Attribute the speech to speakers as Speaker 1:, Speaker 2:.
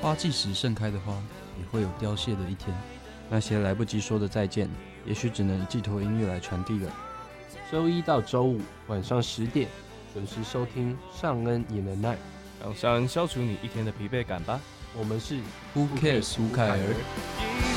Speaker 1: 花季时盛开的花，也会有凋谢的一天。
Speaker 2: 那些来不及说的再见，也许只能寄托音乐来传递了。
Speaker 3: 周一到周五晚上10点，准时收听尚恩也能耐，
Speaker 4: 让尚恩消除你一天的疲惫感吧。
Speaker 3: 我们是
Speaker 1: Who cares 吴凯儿。